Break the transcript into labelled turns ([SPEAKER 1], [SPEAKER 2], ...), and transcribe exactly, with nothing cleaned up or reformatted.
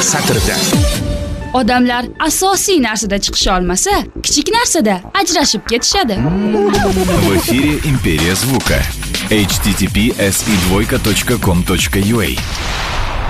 [SPEAKER 1] satrda.
[SPEAKER 2] Odamlar asosiy narsada chiqisha olmasa, kichik narsada ajrashib ketishadi.
[SPEAKER 3] В эфире Империя звука. эйч ти ти пи эс и двойка точка ком точка ю а